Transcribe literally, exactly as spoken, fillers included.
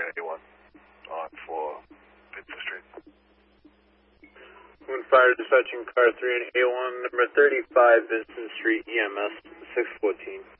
A one on for Vincent Street. One fire dispatching car three and A one, number thirty-five Vincent Street, E M S six fourteen.